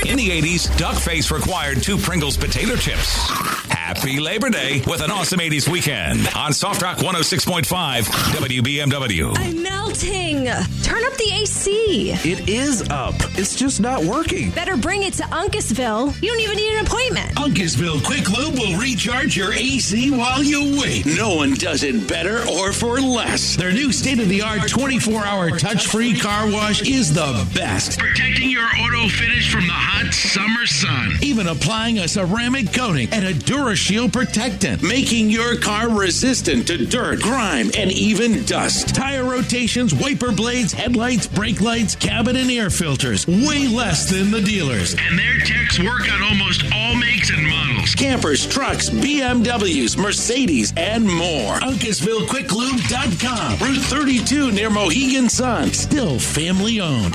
In the 80s, duckface required 2 Pringles potato chips. Happy Labor Day with an awesome 80s weekend on Soft Rock 106.5 WBMW. I'm melting. Turn up the AC. It is up. It's just not working. Better bring it to Uncasville. You don't even need an appointment. Uncasville Quick Lube will recharge your AC while you wait. No one does it better or for less. Their new state-of-the-art 24-hour touch-free car wash is the best. Protecting your auto finish from the hot summer sun. Even applying a ceramic coating and a DuraShield protectant, making your car resistant to dirt, grime, and even dust. Tire rotations, wiper blades, headlights, brake lights, cabin and air filters. Way less than the dealers. And their techs work on almost all makes and models. Campers, trucks, BMWs, Mercedes, and more. UncasvilleQuickLube.com. Route 32 near Mohegan Sun. Still family owned.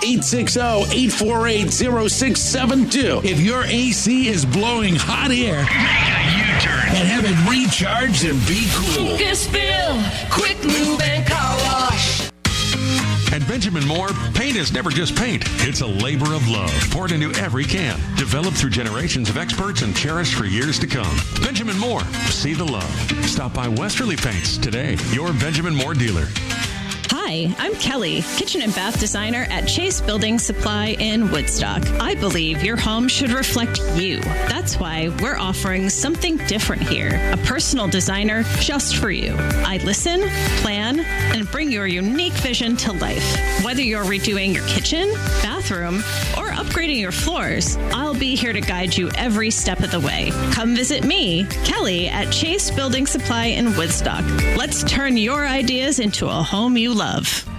860-848-0672. If your AC is blowing hot air, make a U-turn and have it recharged and be cool. Uncasville Quick Lube and Car Wash. At Benjamin Moore, paint is never just paint. It's a labor of love poured into every can, developed through generations of experts and cherished for years to come. Benjamin Moore, see the love. Stop by Westerly Paints today, your Benjamin Moore dealer. Hi, I'm Kelly, kitchen and bath designer at Chase Building Supply in Woodstock. I believe your home should reflect you. That's why we're offering something different here, a personal designer just for you. I listen, plan, and bring your unique vision to life. Whether you're redoing your kitchen, bathroom, or upgrading your floors, I'll be here to guide you every step of the way. Come visit me, Kelly, at Chase Building Supply in Woodstock. Let's turn your ideas into a home you love.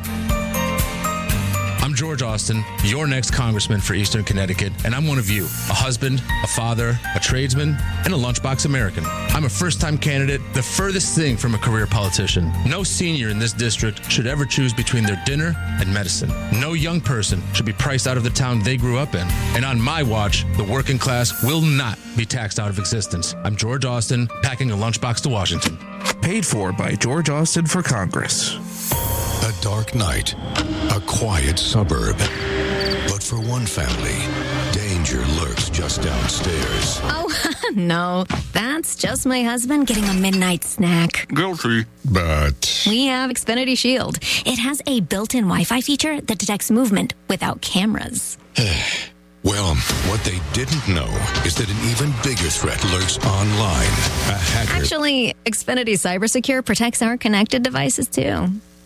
I'm George Austin, your next congressman for Eastern Connecticut, and I'm one of you, a husband, a father, a tradesman, and a lunchbox American. I'm a first-time candidate, the furthest thing from a career politician. No senior in this district should ever choose between their dinner and medicine. No young person should be priced out of the town they grew up in. And on my watch, the working class will not be taxed out of existence. I'm George Austin, packing a lunchbox to Washington. Paid for by George Austin for Congress. A dark night, a quiet suburb. But for one family, danger lurks just downstairs. Oh, no. That's just my husband getting a midnight snack. Guilty. But We have Xfinity Shield. It has a built-in Wi-Fi feature that detects movement without cameras. well, what they didn't know is that an even bigger threat lurks online. A hacker. Actually, Xfinity CyberSecure protects our connected devices, too.